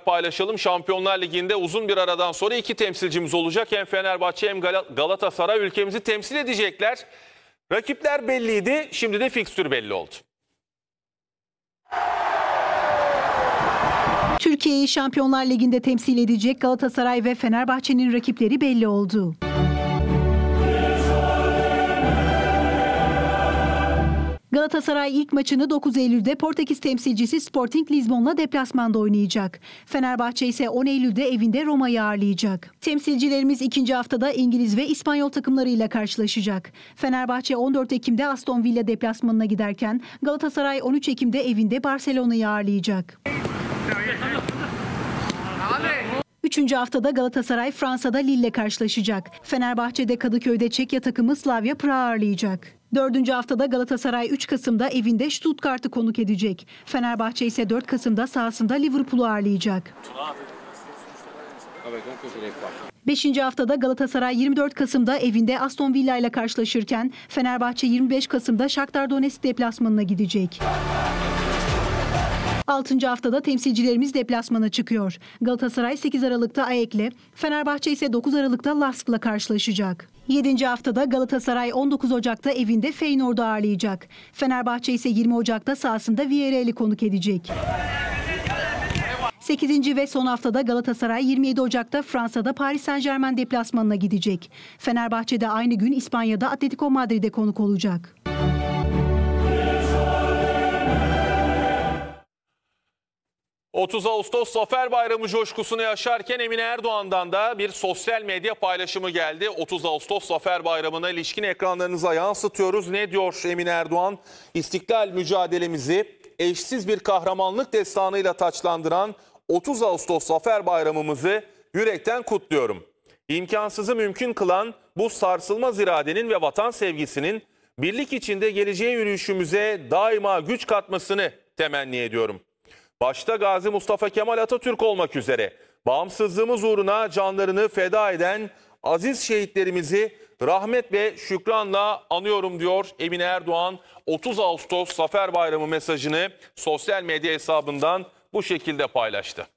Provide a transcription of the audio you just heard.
paylaşalım. Şampiyonlar Ligi'nde uzun bir aradan sonra iki temsilcimiz olacak. Hem Fenerbahçe hem Galatasaray ülkemizi temsil edecekler. Rakipler belliydi, şimdi de fikstür belli oldu. Türkiye'yi Şampiyonlar Ligi'nde temsil edecek Galatasaray ve Fenerbahçe'nin rakipleri belli oldu. Galatasaray ilk maçını 9 Eylül'de Portekiz temsilcisi Sporting Lisbon'la deplasmanda oynayacak. Fenerbahçe ise 10 Eylül'de evinde Roma'yı ağırlayacak. Temsilcilerimiz ikinci haftada İngiliz ve İspanyol takımlarıyla karşılaşacak. Fenerbahçe 14 Ekim'de Aston Villa deplasmanına giderken Galatasaray 13 Ekim'de evinde Barcelona'yı ağırlayacak. Üçüncü haftada Galatasaray Fransa'da Lille'le karşılaşacak. Fenerbahçe'de Kadıköy'de Çekya takımı Slavia Prag'ı ağırlayacak. Dördüncü haftada Galatasaray 3 Kasım'da evinde Stuttgart'ı konuk edecek. Fenerbahçe ise 4 Kasım'da sahasında Liverpool'u ağırlayacak. Beşinci haftada Galatasaray 24 Kasım'da evinde Aston Villa ile karşılaşırken Fenerbahçe 25 Kasım'da Shakhtar Donetsk deplasmanına gidecek. 6. haftada temsilcilerimiz deplasmana çıkıyor. Galatasaray 8 Aralık'ta AEK'le, Fenerbahçe ise 9 Aralık'ta LASK'la karşılaşacak. 7. haftada Galatasaray 19 Ocak'ta evinde Feyenoord'u ağırlayacak. Fenerbahçe ise 20 Ocak'ta sahasında Villarreal'i konuk edecek. 8. ve son haftada Galatasaray 27 Ocak'ta Fransa'da Paris Saint-Germain deplasmanına gidecek. Fenerbahçe de aynı gün İspanya'da Atletico Madrid'e konuk olacak. ...30 Ağustos Zafer Bayramı coşkusunu yaşarken Emine Erdoğan'dan da bir sosyal medya paylaşımı geldi. 30 Ağustos Zafer Bayramı'na ilişkin ekranlarınıza yansıtıyoruz. Ne diyor Emine Erdoğan? İstiklal mücadelemizi eşsiz bir kahramanlık destanıyla taçlandıran 30 Ağustos Zafer Bayramımızı yürekten kutluyorum. İmkansızı mümkün kılan bu sarsılmaz iradenin ve vatan sevgisinin birlik içinde geleceğe yürüyüşümüze daima güç katmasını temenni ediyorum. Başta Gazi Mustafa Kemal Atatürk olmak üzere bağımsızlığımız uğruna canlarını feda eden aziz şehitlerimizi rahmet ve şükranla anıyorum diyor Emine Erdoğan. 30 Ağustos Zafer Bayramı mesajını sosyal medya hesabından bu şekilde paylaştı.